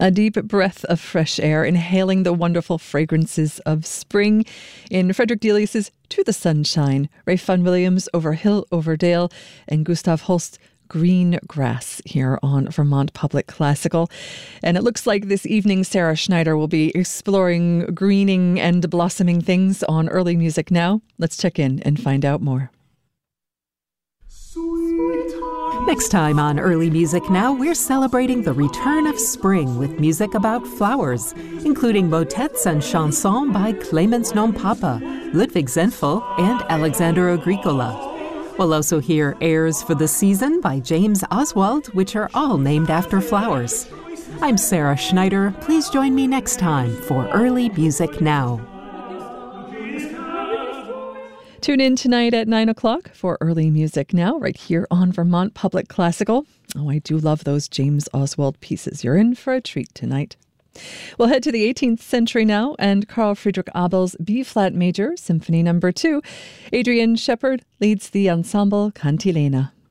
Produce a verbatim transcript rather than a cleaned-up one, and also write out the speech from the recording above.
A deep breath of fresh air, inhaling the wonderful fragrances of spring in Frederick Delius's To the Sunshine, Ray Fun Williams, Over Hill, Over Dale, and Gustav Holst, Green Grass, here on Vermont Public Classical. And it looks like this evening Sarah Schneider will be exploring greening and blossoming things on Early Music Now. Let's check in and find out more. Next time on Early Music Now, we're celebrating the return of spring with music about flowers, including motets and chansons by Clemens Non-Papa, Ludwig Zenfel, and Alexander Agricola. We'll also hear airs for the season by James Oswald, which are all named after flowers. I'm Sarah Schneider. Please join me next time for Early Music Now. Tune in tonight at nine o'clock for Early Music Now, right here on Vermont Public Classical. Oh, I do love those James Oswald pieces. You're in for a treat tonight. We'll head to the eighteenth century now and Carl Friedrich Abel's B-flat major, Symphony Number two. Adrian Shepard leads the ensemble Cantilena.